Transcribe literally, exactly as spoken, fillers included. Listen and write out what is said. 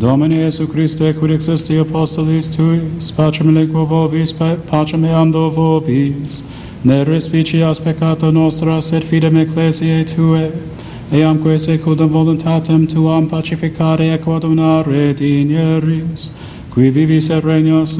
Domine Iesu Christe, quid existi apostolis tuis, pacem lingua vobis, pacem eamdo vobis, ne respicias peccata nostra, sed fidem ecclesiae Tue, eamque secundum voluntatem Tuam pacificare et coadunare digneris, qui vivis et regnas